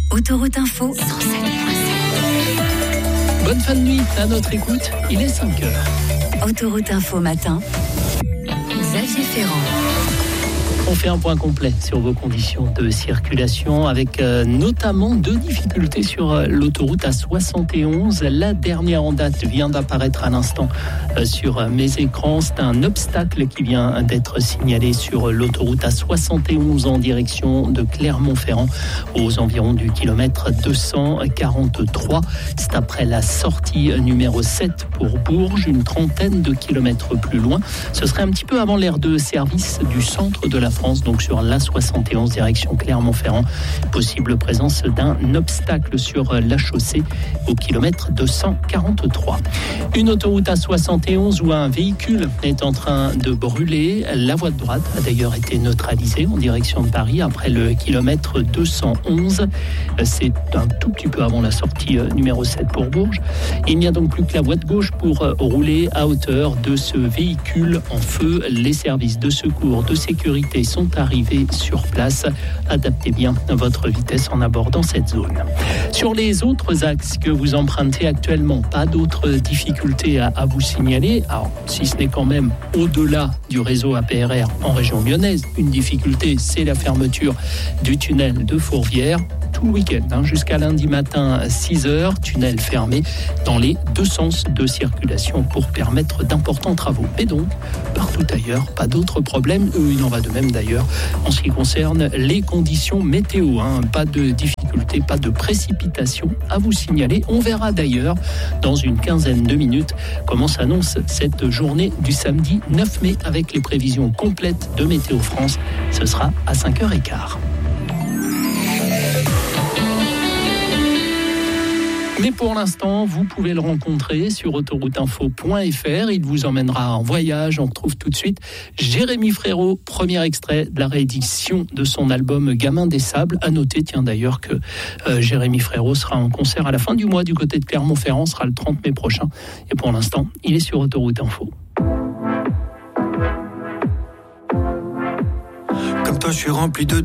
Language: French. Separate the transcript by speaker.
Speaker 1: Autoroute Info 107.7.
Speaker 2: Bonne fin de nuit à notre écoute, il est 5h.
Speaker 1: Autoroute Info matin, Xavier Ferrand.
Speaker 2: On fait un point complet sur vos conditions de circulation avec notamment 2 difficultés sur l'autoroute A71. La dernière en date vient d'apparaître à l'instant sur mes écrans. C'est un obstacle qui vient d'être signalé sur l'autoroute A71 en direction de Clermont-Ferrand aux environs du kilomètre 243. C'est après la sortie numéro 7 pour Bourges, une trentaine de kilomètres plus loin. Ce serait un petit peu avant l'aire de service du centre de la France, donc sur l'A71 direction Clermont-Ferrand. Possible présence d'un obstacle sur la chaussée au kilomètre 243. Une autoroute A71 où un véhicule est en train de brûler. La voie de droite a d'ailleurs été neutralisée en direction de Paris après le kilomètre 211. C'est un tout petit peu avant la sortie numéro 7 pour Bourges. Il n'y a donc plus que la voie de gauche pour rouler à hauteur de ce véhicule en feu. Les services de secours, de sécurité sont arrivés sur place. Adaptez bien votre vitesse en abordant cette zone. Sur les autres axes que vous empruntez actuellement, pas d'autres difficultés à vous signaler. Alors, si ce n'est quand même au-delà du réseau APRR en région lyonnaise, une difficulté, c'est la fermeture du tunnel de Fourvière. Tout le week-end, jusqu'à lundi matin 6h, tunnel fermé dans les 2 sens de circulation pour permettre d'importants travaux. Mais donc, partout ailleurs, pas d'autres problèmes. Il en va de même d'ailleurs en ce qui concerne les conditions météo. Pas de difficultés, pas de précipitations à vous signaler. On verra d'ailleurs dans une quinzaine de minutes comment s'annonce cette journée du samedi 9 mai avec les prévisions complètes de Météo France. Ce sera à 5h15. Mais pour l'instant, vous pouvez le rencontrer sur autorouteinfo.fr. Il vous emmènera en voyage. On retrouve tout de suite Jérémy Frérot, premier extrait de la réédition de son album Gamin des Sables. À noter, tiens d'ailleurs, que Jérémy Frérot sera en concert à la fin du mois du côté de Clermont-Ferrand, sera le 30 mai prochain. Et pour l'instant, il est sur Autoroute Info.
Speaker 3: Comme toi, je suis rempli de